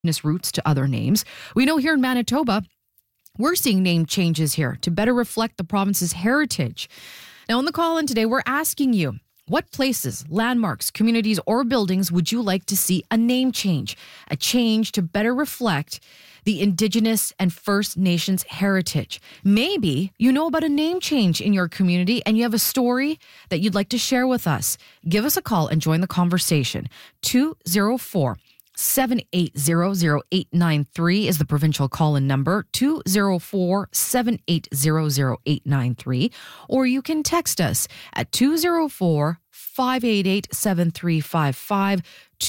roots to other names. We know here in Manitoba, we're seeing name changes here to better reflect the province's heritage. Now, on the call-in today, we're asking you, what places, landmarks, communities, or buildings would you like to see a name change? A change to better reflect the Indigenous and First Nations heritage. Maybe you know about a name change in your community and you have a story that you'd like to share with us. Give us a call and join the conversation. 204-780-0893 is the provincial call-in number, 204-780-0893. Or you can text us at 204-588-7355,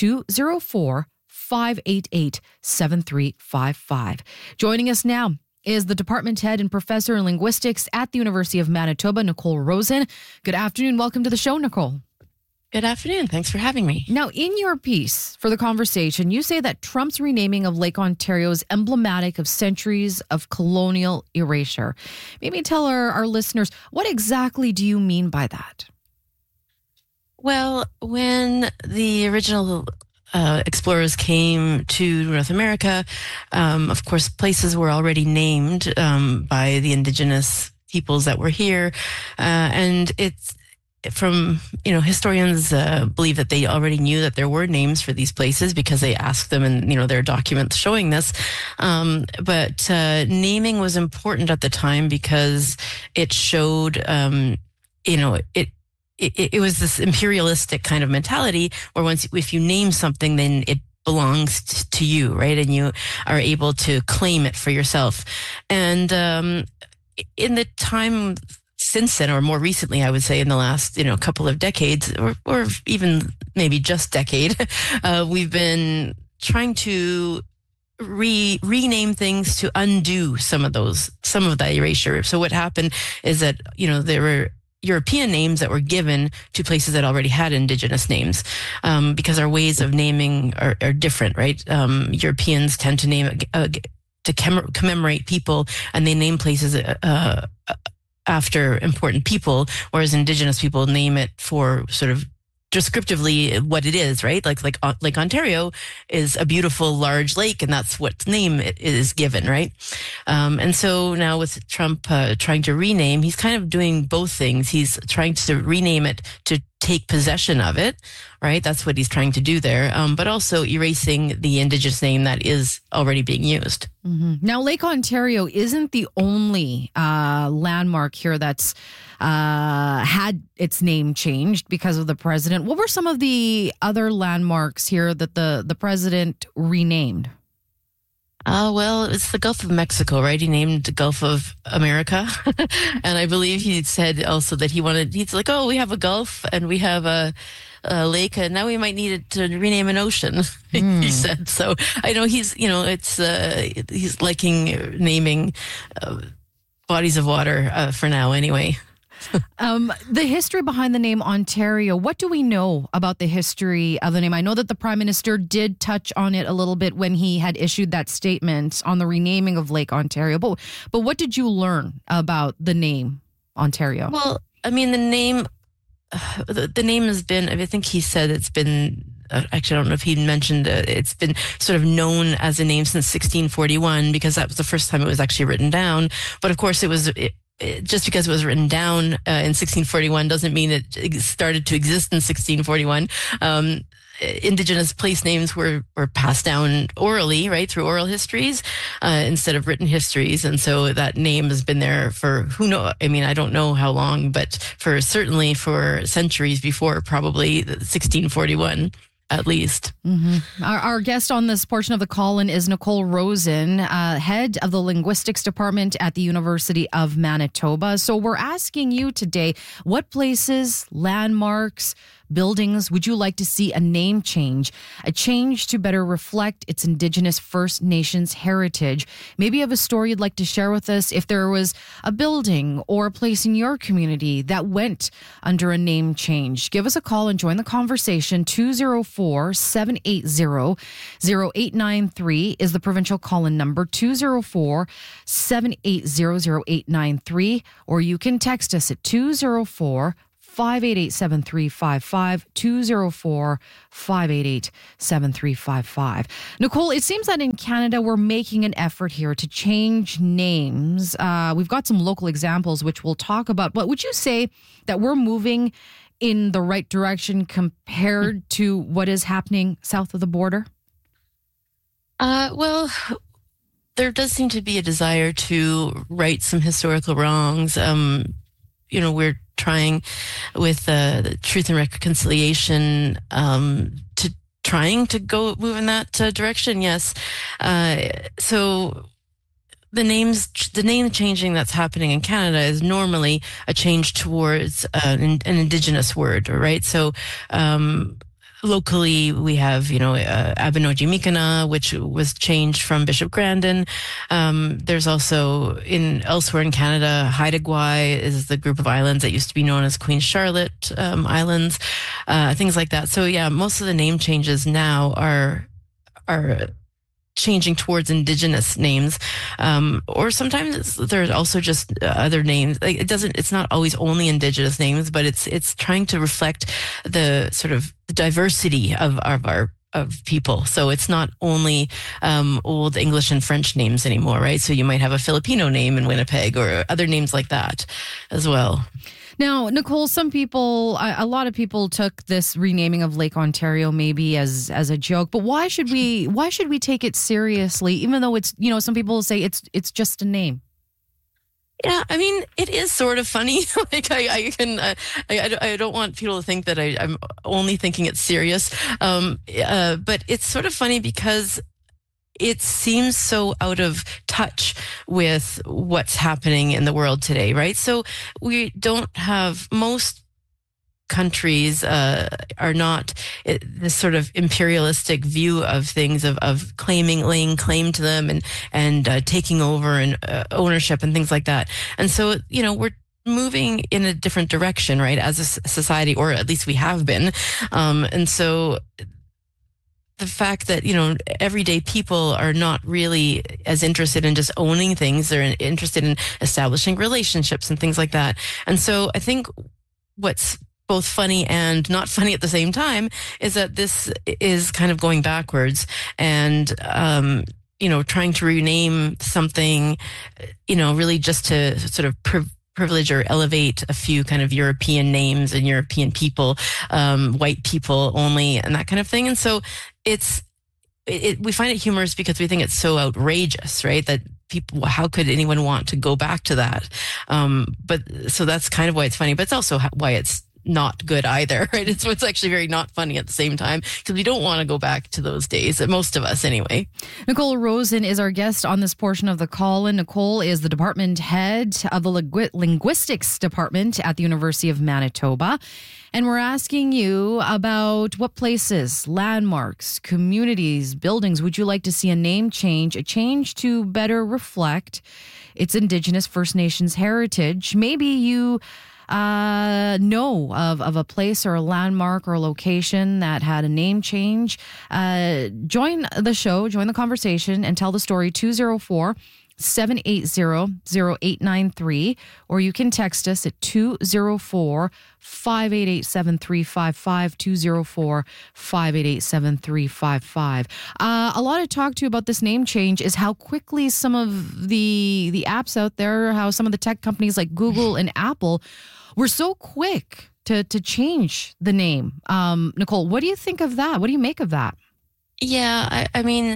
204-588-7355. Joining us now is the department head and professor in linguistics at the University of Manitoba, Nicole Rosen. Good afternoon. Welcome to the show, Nicole. Good afternoon. Thanks for having me. Now, in your piece for the conversation, you say that Trump's renaming of Lake Ontario is emblematic of centuries of colonial erasure. Maybe tell our listeners, what exactly do you mean by that? Well, when the original explorers came to North America, of course, places were already named by the Indigenous peoples that were here. And it's from, historians believe that they already knew that there were names for these places because they asked them and, there are documents showing this. But naming was important at the time because it showed, it was this imperialistic kind of mentality where if you name something, then it belongs to you, right? And you are able to claim it for yourself. And in the time since then, or more recently, I would say in the last, couple of decades, or even maybe just decade, we've been trying to rename things to undo some of the erasure. So what happened is that, there were European names that were given to places that already had Indigenous names, because our ways of naming are different, right? Europeans tend to name to commemorate people, and they name places after important people, whereas Indigenous people name it for sort of descriptively what it is, right? Like Lake Ontario is a beautiful large lake, and that's what name it is given, right? And so now with Trump trying to rename, he's kind of doing both things. He's trying to rename it to take possession of it, right? That's what he's trying to do there, but also erasing the Indigenous name that is already being used. Mm-hmm. Now, Lake Ontario isn't the only landmark here that's had its name changed because of the president. What were some of the other landmarks here that the president renamed? Well, it's the Gulf of Mexico, right? He named the Gulf of America. And I believe he said also that he's like, oh, we have a Gulf and we have a lake, and now we might need it to rename an ocean, he said. So I know he's liking naming bodies of water for now anyway. The history behind the name Ontario, what do we know about the history of the name? I know that the Prime Minister did touch on it a little bit when he had issued that statement on the renaming of Lake Ontario, but what did you learn about the name Ontario? Well, I mean, the name has been, I think he said it's been, actually, I don't know if he mentioned it's been sort of known as a name since 1641, because that was the first time it was actually written down. But of course, just because it was written down in 1641 doesn't mean it started to exist in 1641. Indigenous place names were passed down orally, right, through oral histories instead of written histories. And so that name has been there for I don't know how long, but certainly for centuries before probably 1641. At least. Mm-hmm. Our guest on this portion of the call-in is Nicole Rosen, head of the linguistics department at the University of Manitoba. So we're asking you today, what places, landmarks, buildings would you like to see a name change? A change to better reflect its Indigenous First Nations heritage. Maybe you have a story you'd like to share with us if there was a building or a place in your community that went under a name change. Give us a call and join the conversation. 204-780-0893 is the provincial call-in number, 204-780-0893, or you can text us at 204 588-7355, 204-588-7355. Nicole, it seems that in Canada, we're making an effort here to change names. We've got some local examples, which we'll talk about. But would you say that we're moving in the right direction compared to what is happening south of the border? Well, there does seem to be a desire to right some historical wrongs. We're trying with the Truth and Reconciliation trying to move in that direction. Yes. So the name changing that's happening in Canada is normally a change towards an Indigenous word, right? So, locally, we have, Abenogi Mikana, which was changed from Bishop Grandin. There's also elsewhere in Canada, Haida Gwaii is the group of islands that used to be known as Queen Charlotte Islands, things like that. So yeah, most of the name changes now are changing towards Indigenous names, or sometimes there's also just other names. Like it's not always only Indigenous names, but it's trying to reflect the sort of diversity of people. So it's not only old English and French names anymore, right? So you might have a Filipino name in Winnipeg or other names like that as well. Now, Nicole, a lot of people took this renaming of Lake Ontario maybe as a joke, but why should we take it seriously, even though it's, some people say it's just a name? Yeah, I mean, it is sort of funny. Like I don't want people to think that I'm only thinking it's serious. But it's sort of funny because it seems so out of touch with what's happening in the world today, right? So we don't have most countries are not this sort of imperialistic view of things of laying claim to them and taking over and ownership and things like that. And so, we're moving in a different direction, right, as a society, or at least we have been. And so the fact that, everyday people are not really as interested in just owning things. They're interested in establishing relationships and things like that. And so I think what's both funny and not funny at the same time is that this is kind of going backwards and, trying to rename something, really just to sort of privilege or elevate a few kind of European names and European people, white people only, and that kind of thing. And so we find it humorous because we think it's so outrageous, right? That people, how could anyone want to go back to that? But so that's kind of why it's funny, but it's also why it's not good either, right? It's actually very not funny at the same time because we don't want to go back to those days, most of us anyway. Nicole Rosen is our guest on this portion of the call-in. Nicole is the department head of the linguistics department at the University of Manitoba. And we're asking you about what places, landmarks, communities, buildings would you like to see a change to better reflect its Indigenous First Nations heritage? Maybe you know of a place or a landmark or a location that had a name change. Join the show, join the conversation, and tell the story. 204-780-0893, or you can text us at 204-588-7355, 204-588-7355. A lot of talk to you about this name change is how quickly some of the apps out there, how some of the tech companies like Google and Apple were so quick to change the name. Nicole, what do you think of that? What do you make of that? Yeah, I mean,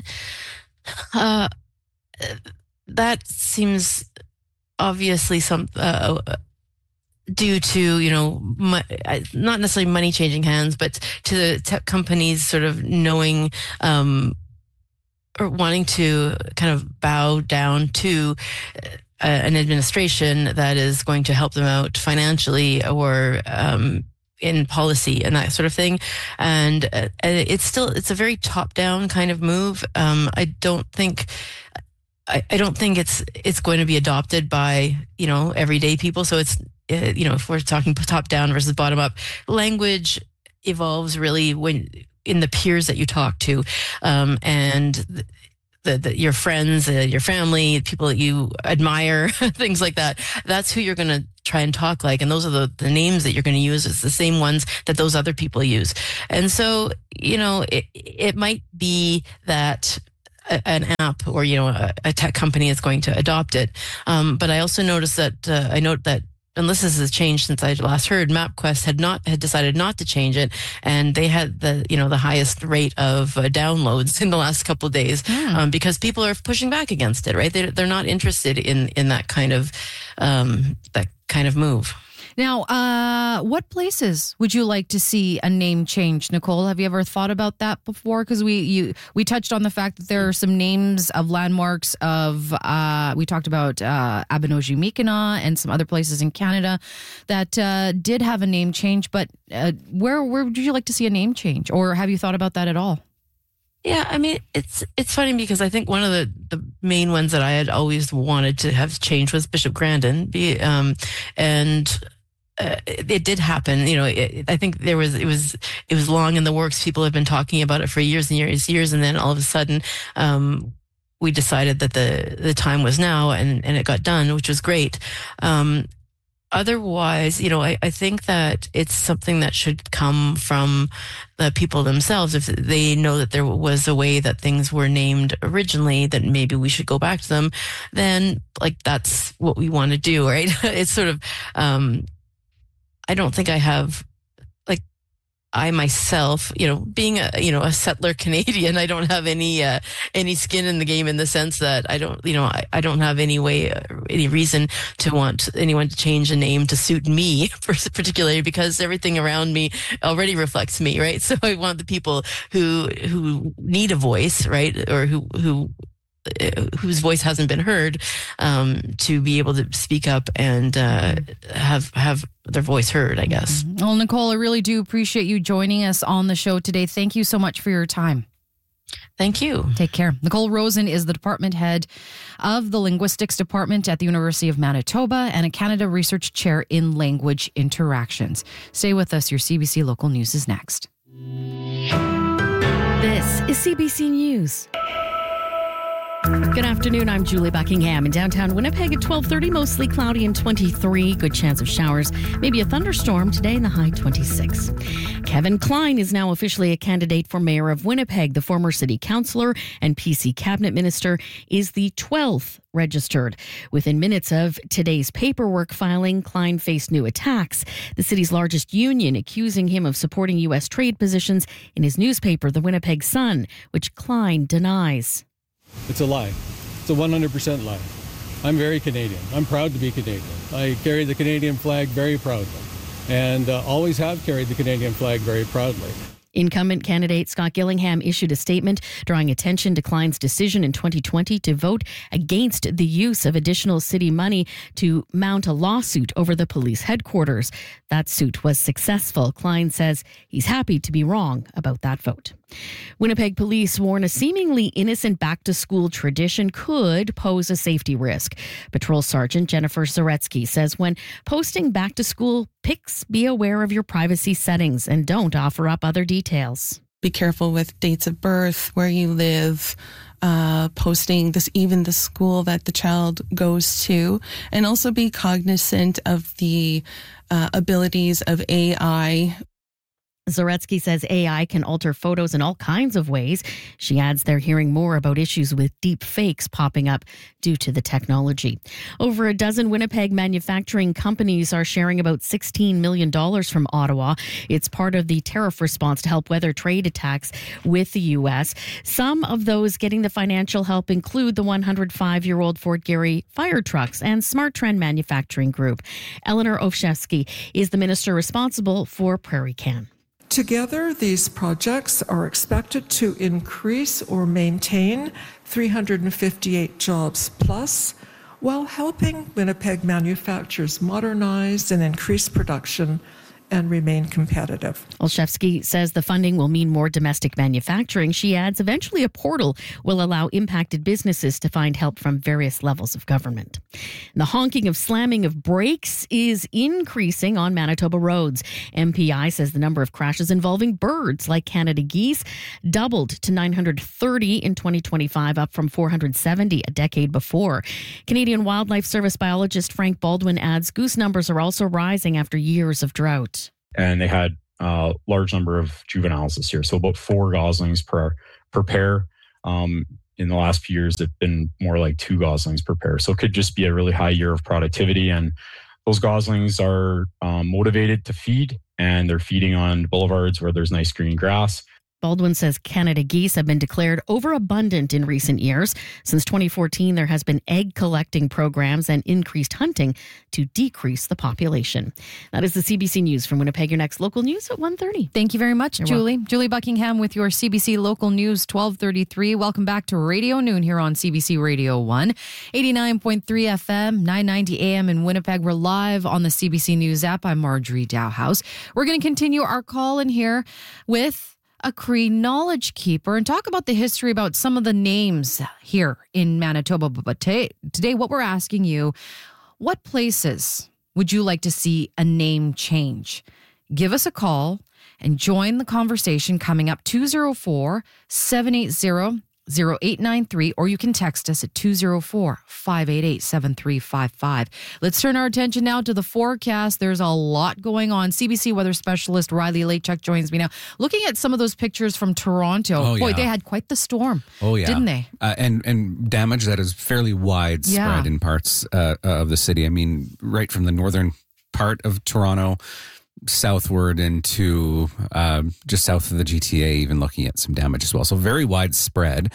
that seems obviously some due to not necessarily money changing hands, but to the tech companies sort of knowing or wanting to kind of bow down to an administration that is going to help them out financially or in policy and that sort of thing. And it's a very top down kind of move. I don't think it's going to be adopted by, everyday people. So it's, if we're talking top down versus bottom up, language evolves really when in the peers that you talk to, and your friends, your family, people that you admire, things like that. That's who you're going to try and talk like, and those are the names that you're going to use. It's the same ones that those other people use. And so, it might be that an app or, a tech company is going to adopt it. But I also noticed that, and this has changed since I last heard, MapQuest had decided not to change it, and they had the highest rate of downloads in the last couple of days because people are pushing back against it. Right? They're not interested in that kind of move. Now, what places would you like to see a name change, Nicole? Have you ever thought about that before? Because we touched on the fact that there are some names of landmarks of, we talked about Abenoji-Mi'kmaq and some other places in Canada that did have a name change. But where would you like to see a name change? Or have you thought about that at all? Yeah, I mean, it's funny because I think one of the main ones that I had always wanted to have changed was Bishop Grandin, and it did happen. I think it was long in the works. People have been talking about it for years and years, and then all of a sudden, we decided that the time was now, and it got done, which was great. Otherwise, I think that it's something that should come from the people themselves. If they know that there was a way that things were named originally, that maybe we should go back to them, then that's what we want to do, right? It's sort of, I don't think I have, I myself, being a settler Canadian, I don't have any skin in the game in the sense that I don't have any reason to want anyone to change a name to suit me particularly, because everything around me already reflects me, right? So I want the people who need a voice, right, or whose voice hasn't been heard, to be able to speak up and have their voice heard, I guess. Well, Nicole, I really do appreciate you joining us on the show today. Thank you so much for your time. Thank you. Take care. Nicole Rosen is the department head of the Linguistics Department at the University of Manitoba and a Canada Research Chair in Language Interactions. Stay with us. Your CBC Local News is next. This is CBC News. Good afternoon, I'm Julie Buckingham. In downtown Winnipeg at 12:30, mostly cloudy and 23. Good chance of showers, maybe a thunderstorm today in the high 26. Kevin Klein is now officially a candidate for mayor of Winnipeg. The former city councillor and PC cabinet minister is the 12th registered. Within minutes of today's paperwork filing, Klein faced new attacks. The city's largest union accusing him of supporting U.S. trade positions in his newspaper, the Winnipeg Sun, which Klein denies. It's a lie. It's a 100% lie. I'm very Canadian. I'm proud to be Canadian. I carry the Canadian flag very proudly and always have carried the Canadian flag very proudly. Incumbent candidate Scott Gillingham issued a statement drawing attention to Klein's decision in 2020 to vote against the use of additional city money to mount a lawsuit over the police headquarters. That suit was successful. Klein says he's happy to be wrong about that vote. Winnipeg police warn a seemingly innocent back-to-school tradition could pose a safety risk. Patrol Sergeant Jennifer Zaretsky says when posting back-to-school pics, be aware of your privacy settings and don't offer up other details. Be careful with dates of birth, where you live, posting even the school that the child goes to, and also be cognizant of the abilities of AI. Zaretsky says AI can alter photos in all kinds of ways. She adds they're hearing more about issues with deep fakes popping up due to the technology. Over a dozen Winnipeg manufacturing companies are sharing about $16 million from Ottawa. It's part of the tariff response to help weather trade attacks with the U.S. Some of those getting the financial help include the 105-year-old Fort Garry fire trucks and Smart Trend Manufacturing Group. Eleanor Ovchevsky is the minister responsible for Prairie Can. Together, these projects are expected to increase or maintain 358 jobs plus, while helping Winnipeg manufacturers modernize and increase production and remain competitive. Olszewski says the funding will mean more domestic manufacturing. She adds eventually a portal will allow impacted businesses to find help from various levels of government. The honking of slamming of brakes is increasing on Manitoba roads. MPI says the number of crashes involving birds like Canada geese doubled to 930 in 2025, up from 470 a decade before. Canadian Wildlife Service biologist Frank Baldwin adds goose numbers are also rising after years of drought. And they had a large number of juveniles this year. So about 4 goslings per pair. In the last few years, it's been more like 2 goslings per pair. So it could just be a really high year of productivity. And those goslings are motivated to feed, and they're feeding on boulevards where there's nice green grass. Baldwin says Canada geese have been declared overabundant in recent years. Since 2014, there has been egg collecting programs and increased hunting to decrease the population. That is the CBC News from Winnipeg. Your next local news at 1:30. Thank you very much, Julie. Julie Buckingham with your CBC Local News 1233. Welcome back to Radio Noon here on CBC Radio 1. 89.3 FM, 990 AM in Winnipeg. We're live on the CBC News app. I'm Marjorie Dowhouse. We're going to continue our call in here with a Cree knowledge keeper and talk about the history about some of the names here in Manitoba. But today, what we're asking you, what places would you like to see a name change? Give us a call and join the conversation coming up 204-780-0893, or you can text us at 204-588-7355. Let's turn our attention now to the forecast. There's a lot going on. CBC weather specialist Riley Lachuk joins me now. Looking at some of those pictures from Toronto, boy, they had quite the storm, didn't they? And damage that is fairly widespread in parts of the city. I mean, right from the northern part of Toronto southward into just south of the GTA, even looking at some damage as well. So very widespread.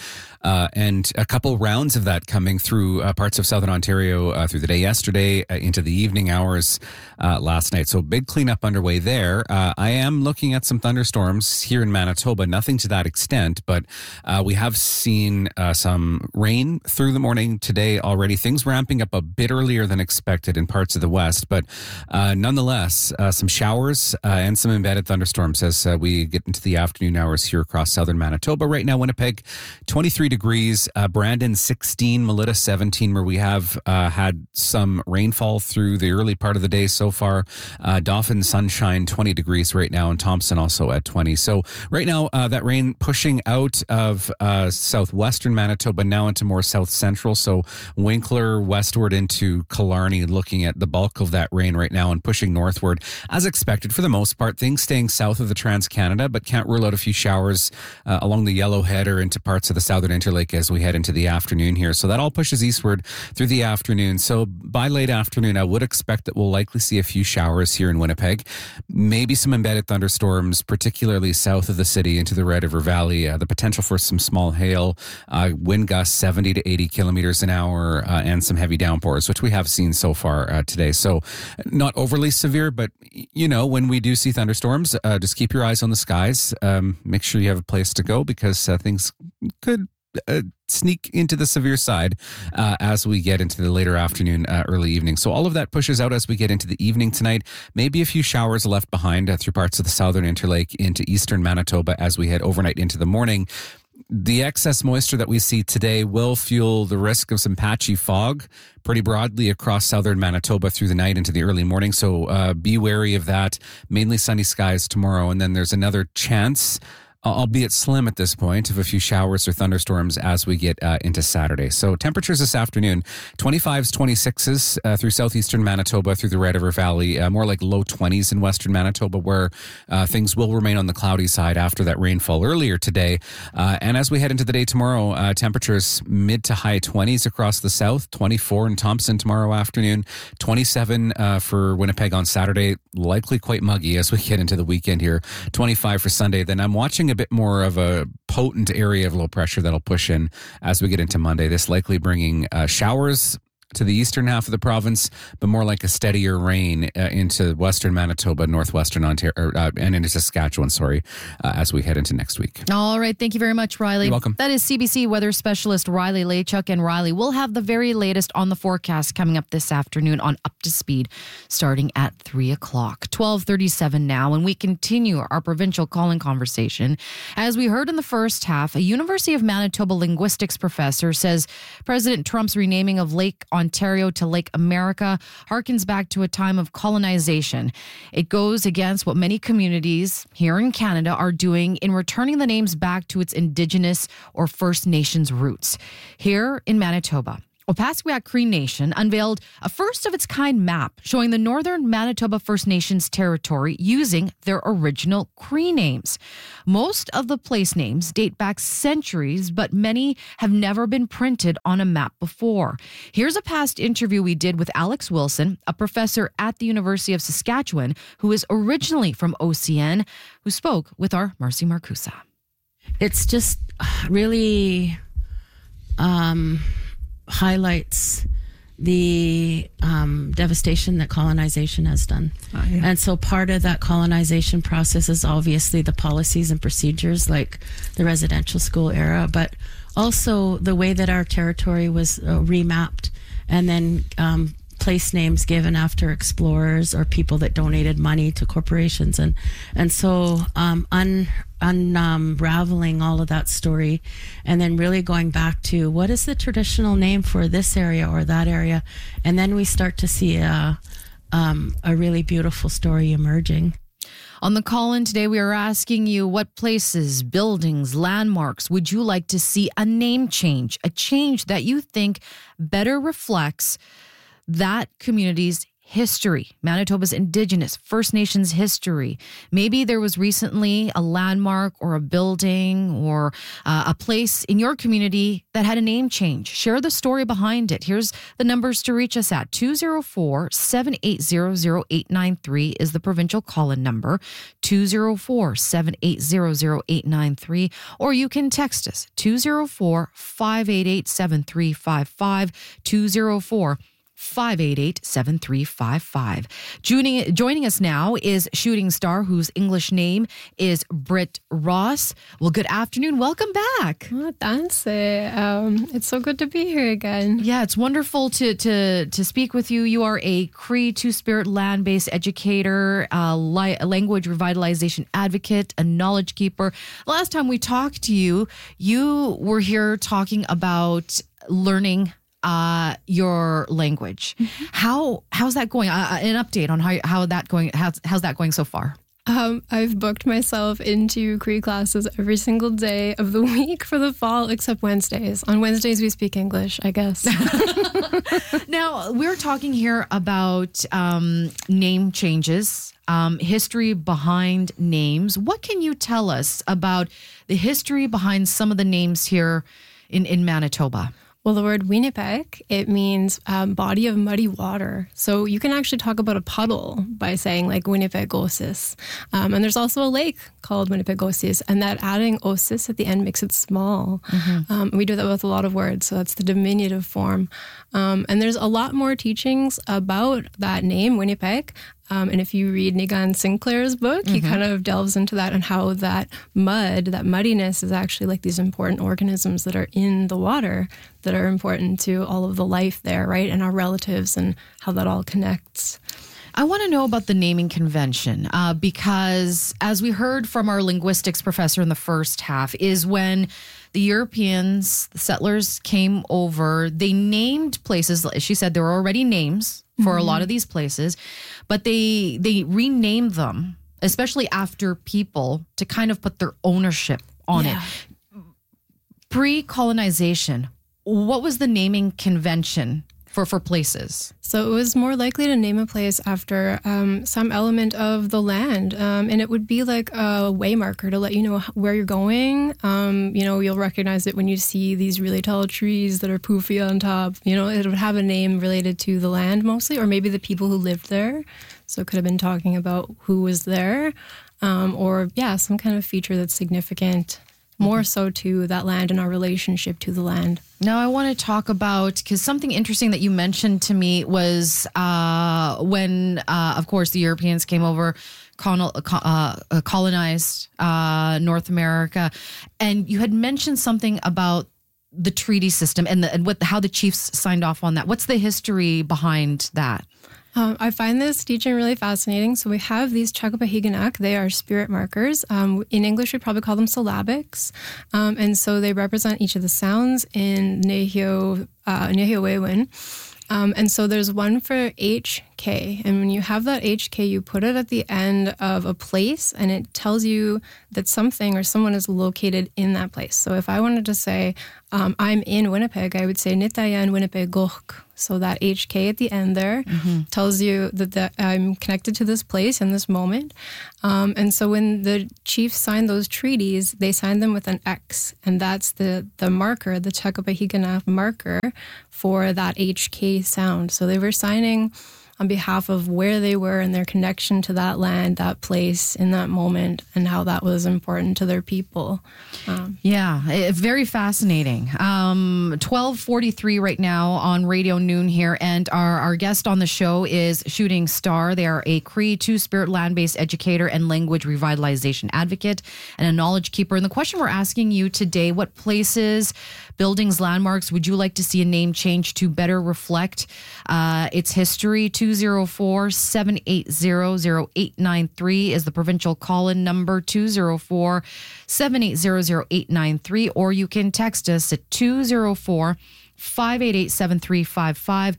And a couple rounds of that coming through parts of southern Ontario through the day yesterday into the evening hours last night. So big cleanup underway there. I am looking at some thunderstorms here in Manitoba, nothing to that extent, but we have seen some rain through the morning today already. Things ramping up a bit earlier than expected in parts of the west, but nonetheless, some showers and some embedded thunderstorms as we get into the afternoon hours here across southern Manitoba. Right now, Winnipeg, 23 degrees, Brandon 16, Melita 17, where we have had some rainfall through the early part of the day so far. Dauphin sunshine, 20 degrees right now, and Thompson also at 20. So right now, that rain pushing out of southwestern Manitoba now into more south central. So Winkler westward into Killarney, looking at the bulk of that rain right now and pushing northward as expected for the most part. Things staying south of the Trans-Canada, but can't rule out a few showers along the Yellowhead or into parts of the Southern Interlake as we head into the afternoon here. So that all pushes eastward through the afternoon. So by late afternoon, I would expect that we'll likely see a few showers here in Winnipeg. Maybe some embedded thunderstorms, particularly south of the city into the Red River Valley. The potential for some small hail, wind gusts 70 to 80 kilometers an hour, and some heavy downpours, which we have seen so far today. So not overly severe, but you know, when we do see thunderstorms, just keep your eyes on the skies. Make sure you have a place to go because things could sneak into the severe side as we get into the later afternoon, early evening. So all of that pushes out as we get into the evening tonight. Maybe a few showers left behind through parts of the Southern Interlake into eastern Manitoba as we head overnight into the morning. The excess moisture that we see today will fuel the risk of some patchy fog pretty broadly across southern Manitoba through the night into the early morning. So be wary of that. Mainly sunny skies tomorrow. And then there's another chance, albeit slim at this point, of a few showers or thunderstorms as we get into Saturday. So temperatures this afternoon, 25s, 26s through southeastern Manitoba, through the Red River Valley, more like low 20s in western Manitoba, where things will remain on the cloudy side after that rainfall earlier today. And as we head into the day tomorrow, temperatures mid to high 20s across the south, 24 in Thompson tomorrow afternoon, 27 for Winnipeg on Saturday, likely quite muggy as we get into the weekend here, 25 for Sunday. Then I'm watching a bit more of a potent area of low pressure that'll push in as we get into Monday. This likely bringing showers to the eastern half of the province, but more like a steadier rain into western Manitoba, northwestern Ontario, and into Saskatchewan, as we head into next week. All right. Thank you very much, Riley. You're welcome. That is CBC weather specialist Riley Lachuk. And Riley, we'll have the very latest on the forecast coming up this afternoon on Up to Speed starting at 3 o'clock. 12:37 now, and we continue our provincial call-in conversation. As we heard in the first half, a University of Manitoba linguistics professor says President Trump's renaming of Lake Ontario to Lake America harkens back to a time of colonization. It goes against what many communities here in Canada are doing in returning the names back to its Indigenous or First Nations roots. Here in Manitoba, Opaskwayak Cree Nation unveiled a first-of-its-kind map showing the northern Manitoba First Nations territory using their original Cree names. Most of the place names date back centuries, but many have never been printed on a map before. Here's a past interview we did with Alex Wilson, a professor at the University of Saskatchewan, who is originally from OCN, who spoke with our Marcy Marcusa. It's just really highlights the devastation that colonization has done. And so part of that colonization process is obviously the policies and procedures like the residential school era, but also the way that our territory was remapped and then place names given after explorers or people that donated money to corporations. And so unraveling all of that story and then really going back to what is the traditional name for this area or that area. And then we start to see a really beautiful story emerging. On the call-in today, we are asking you what places, buildings, landmarks would you like to see a name change, a change that you think better reflects that community's history, Manitoba's Indigenous First Nations history. Maybe there was recently a landmark or a building or a place in your community that had a name change. Share the story behind it. Here's the numbers to reach us at. 204-780-0893 is the provincial call-in number. 204-780-0893. Or you can text us. 204-588-7355. 204-588-7355. Joining us now is shooting star whose English name is Britt Ross. Well, good afternoon. Welcome back. Oh, thanks. It's so good to be here again. Yeah, it's wonderful to speak with you. You are a Cree Two-Spirit land-based educator, a language revitalization advocate, a knowledge keeper. The last time we talked to you, you were here talking about learning your language. Mm-hmm. How's that going? An update on how's that going so far? I've booked myself into Cree classes every single day of the week for the fall, except Wednesdays. On Wednesdays, we speak English, I guess. Now, we're talking here about name changes, history behind names. What can you tell us about the history behind some of the names here in Manitoba? Well, the word Winnipeg, it means body of muddy water. So you can actually talk about a puddle by saying like Winnipegosis. And there's also a lake called Winnipegosis, and that adding osis at the end makes it small. Mm-hmm. We do that with a lot of words, so that's the diminutive form. And there's a lot more teachings about that name, Winnipeg. And if you read Nigan Sinclair's book, he kind of delves into that and how that mud, that muddiness is actually like these important organisms that are in the water that are important to all of the life there, right? And our relatives and how that all connects. I want to know about the naming convention because as we heard from our linguistics professor in the first half is when the Europeans, the settlers came over, they named places. She said there were already names for a lot of these places, but they renamed them, especially after people, to kind of put their ownership on it. Pre-colonization, what was the naming convention for places? So it was more likely to name a place after some element of the land. And it would be like a way marker to let you know where you're going. You'll recognize it when you see these really tall trees that are poofy on top. It would have a name related to the land mostly, or maybe the people who lived there. So it could have been talking about who was there, or some kind of feature that's significant. more so to that land and our relationship to the land. Now, I want to talk about, because something interesting that you mentioned to me was when, of course, the Europeans came over, colonized North America, and you had mentioned something about the treaty system and how the chiefs signed off on that. What's the history behind that? I find this teaching really fascinating. So we have these Chakapahiganak. They are spirit markers. In English, we'd probably call them syllabics. And so they represent each of the sounds in Nehiyawewin. And so there's one for HK. And when you have that HK, you put it at the end of a place, and it tells you that something or someone is located in that place. So if I wanted to say, I'm in Winnipeg, I would say Nitayan Winnipeg Gohk. So that HK at the end there tells you that I'm connected to this place in this moment. And so when the chiefs signed those treaties, they signed them with an X. And that's the marker, the Chakapahiganak marker for that HK sound. So they were signing on behalf of where they were and their connection to that land, that place in that moment, and how that was important to their people. Very fascinating. 12:43 right now on Radio Noon here, and our guest on the show is Shooting Star. They are a Cree Two-Spirit land-based educator and language revitalization advocate and a knowledge keeper. And the question we're asking you today, what places, buildings, landmarks would you like to see a name change to better reflect its history? 204-780-0893 is the provincial call-in number, 204-780-0893, or you can text us at 204-588-7355,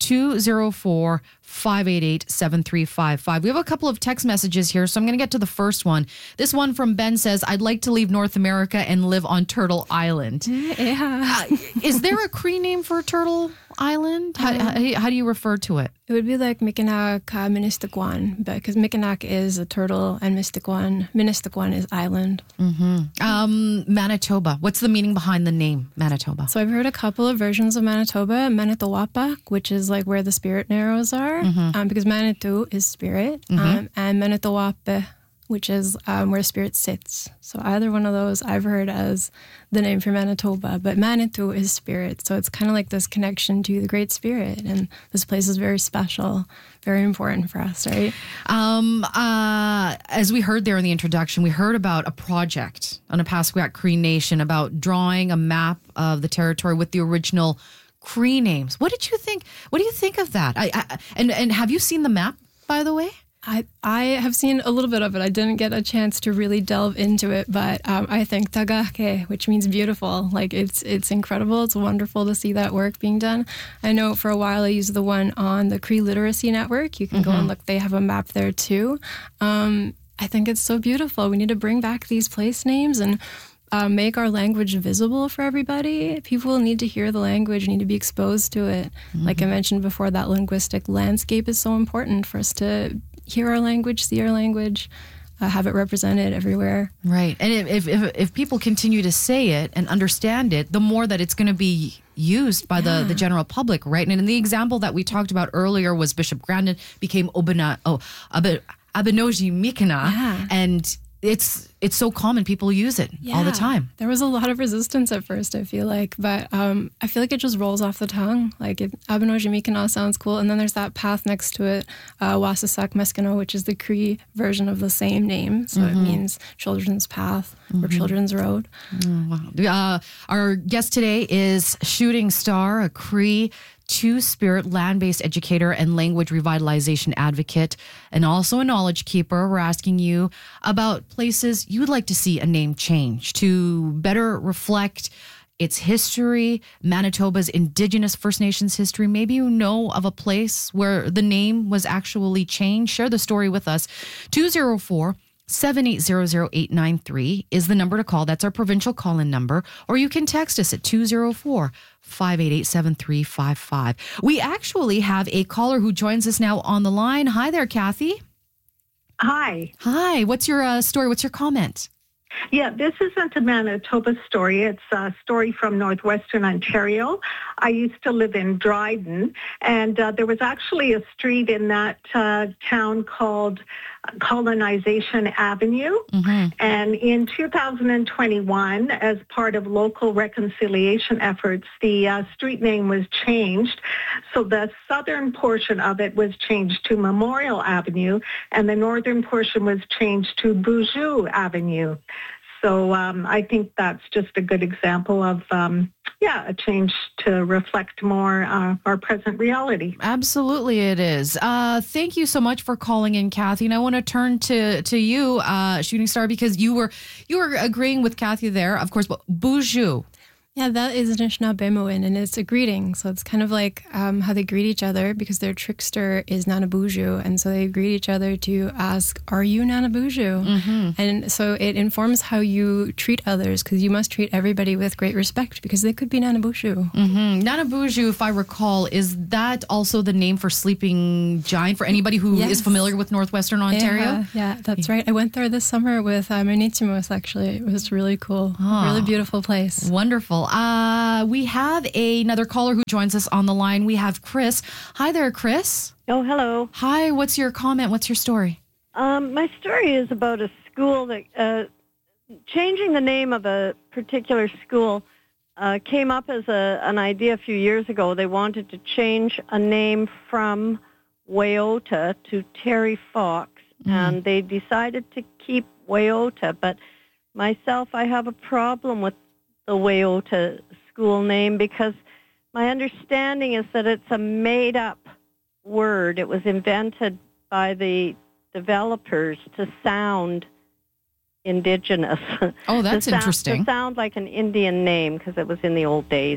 204-588-7355. We have a couple of text messages here, so I'm going to get to the first one. This one from Ben says, I'd like to leave North America and live on Turtle Island. Yeah. Is there a Cree name for Turtle Island? How do you refer to it? It would be like Mikinak Ministikwan, because Mikinak is a turtle and Ministikwan is island. Manitoba. What's the meaning behind the name Manitoba? So I've heard a couple of versions of Manitoba. Manitowapak, which is like where the spirit narrows are, because Manitou is spirit, and Manitowape, which is where spirit sits. So either one of those I've heard as the name for Manitoba, but Manitou is spirit. So it's kind of like this connection to the Great Spirit. And this place is very special, very important for us, right? As we heard there in the introduction, we heard about a project on a Passquat Cree Nation about drawing a map of the territory with the original Cree names. What did you think? What do you think of that? And have you seen the map, by the way? I have seen a little bit of it. I didn't get a chance to really delve into it, but I think tagake, which means beautiful, like it's incredible. It's wonderful to see that work being done. I know for a while I used the one on the Cree Literacy Network. You can go and look. They have a map there too. I think it's so beautiful. We need to bring back these place names and make our language visible for everybody. People need to hear the language, need to be exposed to it. Like I mentioned before, that linguistic landscape is so important for us to hear our language, see our language, have it represented everywhere. Right. And if people continue to say it and understand it, the more that it's going to be used by the general public, right? And in the example that we talked about earlier was Bishop Grandin became Abenoji Mikina, and it's so common. People use it all the time. There was a lot of resistance at first, I feel like, but I feel like it just rolls off the tongue. Like Abenoji Mikina sounds cool. And then there's that path next to it, Wasasak Meskino, which is the Cree version of the same name. So it means children's path or children's road. Wow. Our guest today is Shooting Star, a Cree Two-Spirit land-based educator and language revitalization advocate, and also a knowledge keeper. We're asking you about places you would like to see a name change to better reflect its history, Manitoba's Indigenous First Nations history. Maybe you know of a place where the name was actually changed. Share the story with us. 204-780-0893 is the number to call. That's our provincial call-in number. Or you can text us at 204-588-7355. We actually have a caller who joins us now on the line. Hi there, Kathy. Hi. Hi. What's your story? What's your comment? Yeah, this isn't a Manitoba story. It's a story from northwestern Ontario. I used to live in Dryden, and there was actually a street in that town called Colonization Avenue. And in 2021, as part of local reconciliation efforts, the street name was changed. So the southern portion of it was changed to Memorial Avenue, and the northern portion was changed to Beaujeu Avenue. So I think that's just a good example of, a change to reflect more our present reality. Absolutely, it is. Thank you so much for calling in, Kathy. And I want to turn to you, Shooting Star, because you were agreeing with Kathy there, of course. But Beaujeu. Yeah, that is Anishinaabemowin, and it's a greeting. So it's kind of like how they greet each other, because their trickster is Nanabuju. And so they greet each other to ask, are you Nanabuju? And so it informs how you treat others, because you must treat everybody with great respect, because they could be Nanabuju. Nanabuju, if I recall, is that also the name for sleeping giant for anybody who is familiar with Northwestern Ontario? Yeah, that's right. I went there this summer with Manitimos, actually. It was really cool. Really beautiful place. Wonderful. We have another caller who joins us on the line. We have Chris. Hi there, Chris. Oh, hello. Hi, what's your comment? What's your story? My story is about a school that changing the name of a particular school came up as an idea a few years ago. They wanted to change a name from Wayota to Terry Fox, and they decided to keep Wayota. But myself, I have a problem with the Wayota school name, because my understanding is that it's a made-up word. It was invented by the developers to sound indigenous. Oh, that's interesting. To sound like an Indian name, because it was in the old days,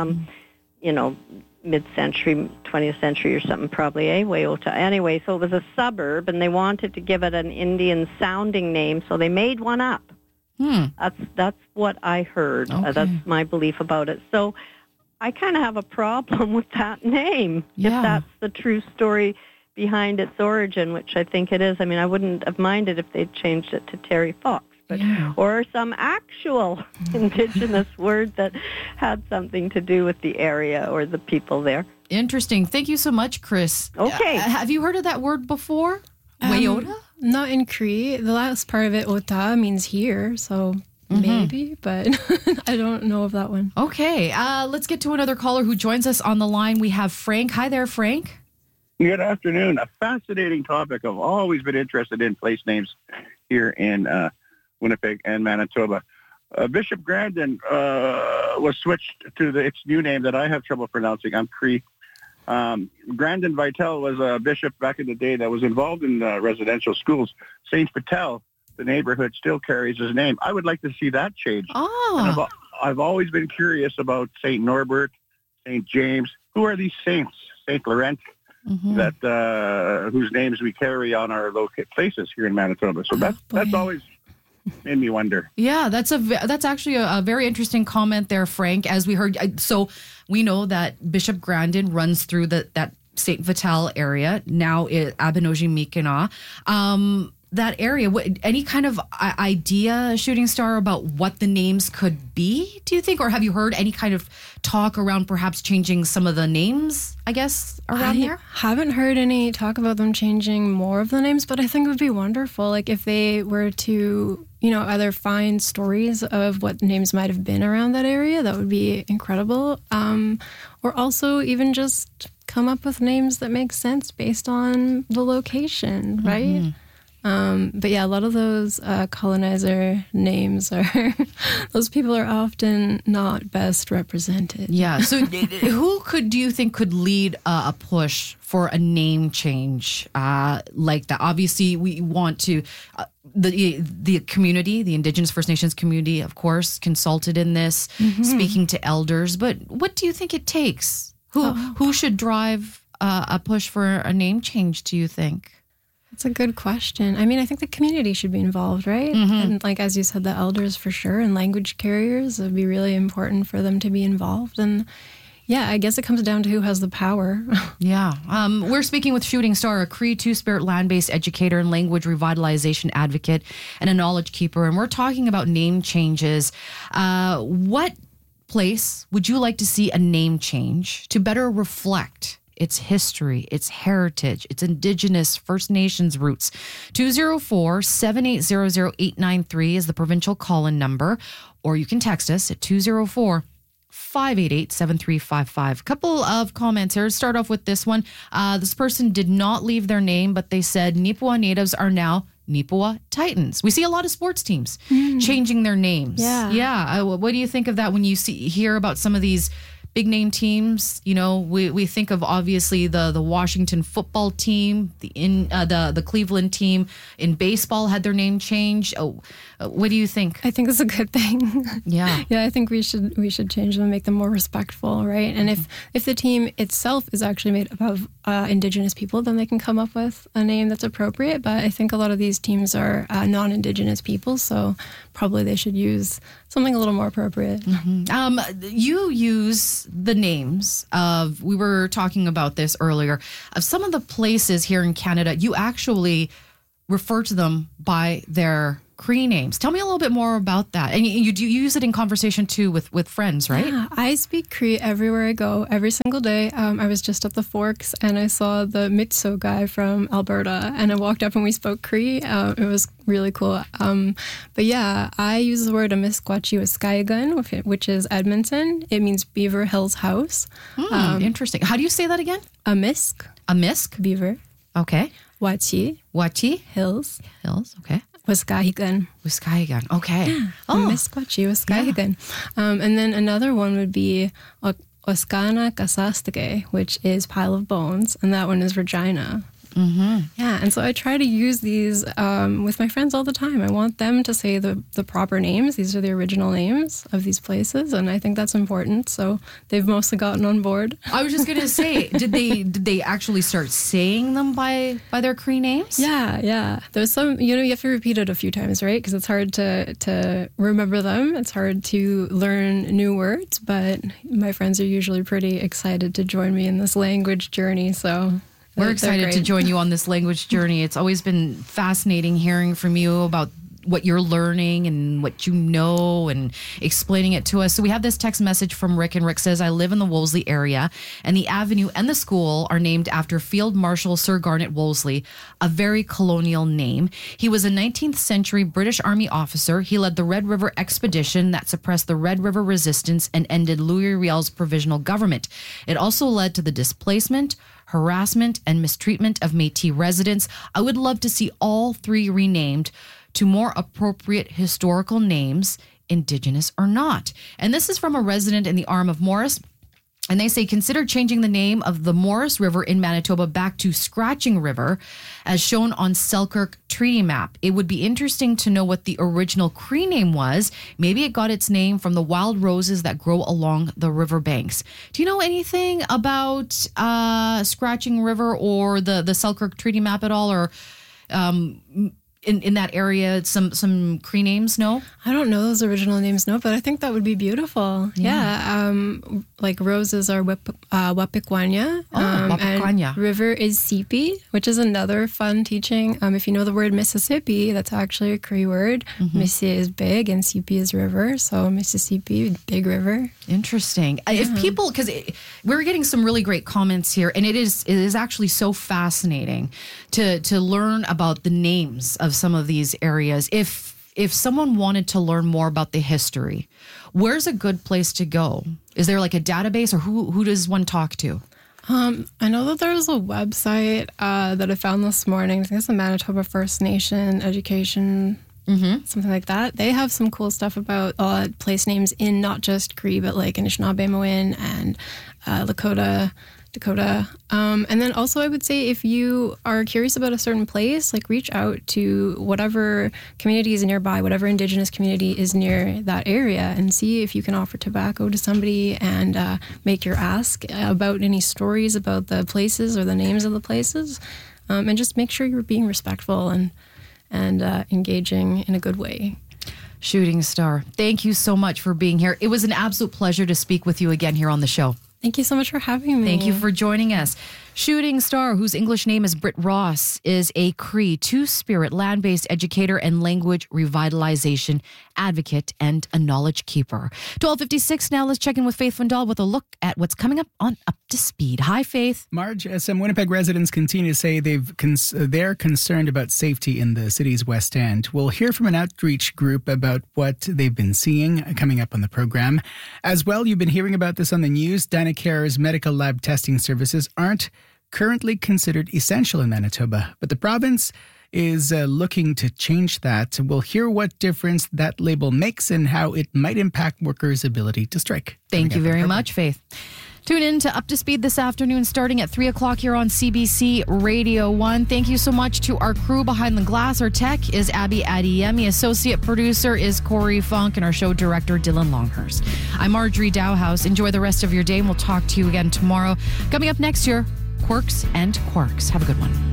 mid-century, 20th century or something probably, Wayota. Anyway, so it was a suburb, and they wanted to give it an Indian-sounding name, so they made one up. That's what I heard. Okay. That's my belief about it. So I kind of have a problem with that name, if that's the true story behind its origin, which I think it is. I mean, I wouldn't have minded if they'd changed it to Terry Fox, or some actual indigenous word that had something to do with the area or the people there. Interesting. Thank you so much, Chris. Okay. Have you heard of that word before? Wayota? Not in Cree. The last part of it, Ota, means here, so maybe, but I don't know of that one. Okay, let's get to another caller who joins us on the line. We have Frank. Hi there, Frank. Good afternoon. A fascinating topic. I've always been interested in place names here in Winnipeg and Manitoba. Bishop Grandin was switched to its new name that I have trouble pronouncing. I'm Cree. Grandin Vitel was a bishop back in the day that was involved in residential schools. Saint Patel, the neighborhood, still carries his name. I would like to see that changed. Oh. I've always been curious about Saint Norbert, Saint James. Who are these saints? Saint Laurent, that whose names we carry on our places here in Manitoba. So that's always made me wonder. Yeah, that's actually a very interesting comment there, Frank. As we heard, so we know that Bishop Grandin runs through that St. Vital area, now Abinogi-Miikina. That area, any kind of idea, Shooting Star, about what the names could be, do you think? Or have you heard any kind of talk around perhaps changing some of the names, I guess, around there? I haven't heard any talk about them changing more of the names, but I think it would be wonderful. Like if they were to, either find stories of what names might have been around that area, that would be incredible. Or also even just come up with names that make sense based on the location, right? But yeah, a lot of those colonizer names those people are often not best represented. Yeah. So who do you think could lead a push for a name change like that? Obviously, we want to, the community, the Indigenous First Nations community, of course, consulted in this, speaking to elders. But what do you think it takes? Who should drive a push for a name change, do you think? That's a good question. I mean, I think the community should be involved, right? And like, as you said, the elders for sure, and language carriers, it would be really important for them to be involved. And yeah, I guess it comes down to who has the power. Yeah. We're speaking with Shooting Star, a Cree Two-Spirit land-based educator and language revitalization advocate and a knowledge keeper. And we're talking about name changes. What place would you like to see a name change to better reflect its history, its heritage, its Indigenous First Nations roots. 204-780-0893 is the provincial call-in number, or you can text us at 204-588-7355. Couple of comments here. Start off with this one. This person did not leave their name, but they said Nipawin natives are now Nipawin Titans. We see a lot of sports teams changing their names. Yeah. What do you think of that when you hear about some of these big name teams? You know, we think of obviously the Washington football team, the Cleveland team in baseball had their name changed. What do you think? I think it's a good thing. Yeah. Yeah, I think we should change them, make them more respectful, right? And if the team itself is actually made up of Indigenous people, then they can come up with a name that's appropriate. But I think a lot of these teams are non-Indigenous people, so probably they should use something a little more appropriate. You use the names of, we were talking about this earlier, of some of the places here in Canada, you actually refer to them by their Cree names. Tell me a little bit more about that. And you use it in conversation too with friends, right? Yeah, I speak Cree everywhere I go, every single day. I was just at the Forks and I saw the Mitso guy from Alberta, and I walked up and we spoke Cree. It was really cool. But yeah, I use the word Amisquachiwaskayagun, which is Edmonton. It means Beaver Hills House. Interesting. How do you say that again? Amisk. Beaver. Okay. Wachi. Hills. Okay. Waskahigun. Okay. Yeah. Amisquachiwaskayagun. And then another one would be Oskana Kasastage, which is pile of bones, and that one is Regina. Yeah, and so I try to use these with my friends all the time. I want them to say the proper names. These are the original names of these places, and I think that's important. So they've mostly gotten on board. I was just going to say, did they actually start saying them by their Cree names? Yeah. There's some, you have to repeat it a few times, right? Because it's hard to remember them. It's hard to learn new words, but my friends are usually pretty excited to join me in this language journey, so... We're excited to join you on this language journey. It's always been fascinating hearing from you about what you're learning and what you know and explaining it to us. So we have this text message from Rick, and Rick says, I live in the Wolseley area, and the avenue and the school are named after Field Marshal Sir Garnet Wolseley, a very colonial name. He was a 19th century British Army officer. He led the Red River Expedition that suppressed the Red River Resistance and ended Louis Riel's provisional government. It also led to the displacement, harassment, and mistreatment of Métis residents. I would love to see all three renamed to more appropriate historical names, Indigenous or not. And this is from a resident in the Arm of Morris. And they say, consider changing the name of the Morris River in Manitoba back to Scratching River, as shown on Selkirk Treaty Map. It would be interesting to know what the original Cree name was. Maybe it got its name from the wild roses that grow along the riverbanks. Do you know anything about Scratching River or the Selkirk Treaty Map at all, or in that area, some Cree names? No? I don't know those original names, no, but I think that would be beautiful. Yeah. Like roses are Wapikwanya. Wapikwanya. And river is Sipi, which is another fun teaching. If you know the word Mississippi, that's actually a Cree word. Missi is big and Sipi is river. So Mississippi, big river. Interesting. If people, because we're getting some really great comments here, and it is actually so fascinating to learn about the names of some of these areas. If someone wanted to learn more about the history, where's a good place to go? Is there like a database, or who does one talk to? I know that there's a website that I found this morning. I think it's the Manitoba First Nation Education, something like that. They have some cool stuff about place names in not just Cree, but like Anishinaabe-Moin and Lakota, Dakota. And then also I would say, if you are curious about a certain place, like reach out to whatever community is nearby, whatever Indigenous community is near that area, and see if you can offer tobacco to somebody and make your ask about any stories about the places or the names of the places. And just make sure you're being respectful and engaging in a good way. Shooting star, thank you so much for being here. It was an absolute pleasure to speak with you again here on the show. Thank you so much for having me. Thank you for joining us. Shooting star, whose English name is Britt Ross, is a Cree, two-spirit, land-based educator and language revitalization advocate and a knowledge keeper. 12:56 now. Let's check in with Faith Fundal with a look at what's coming up on Up to Speed. Hi, Faith. Marge, some Winnipeg residents continue to say they're concerned about safety in the city's West End. We'll hear from an outreach group about what they've been seeing coming up on the program. As well, you've been hearing about this on the news. Dynacare's medical lab testing services aren't currently considered essential in Manitoba, but the province is looking to change that. We'll hear what difference that label makes and how it might impact workers' ability to strike. Thank you very much, Faith. Tune in to Up to Speed this afternoon starting at 3 o'clock here on CBC Radio 1. Thank you so much to our crew behind the glass. Our tech is Abby Adiemi. Associate producer is Corey Funk, and our show director, Dylan Longhurst. I'm Marjorie Dowhouse. Enjoy the rest of your day, and we'll talk to you again tomorrow. Coming up next year, Quirks and Quarks. Have a good one.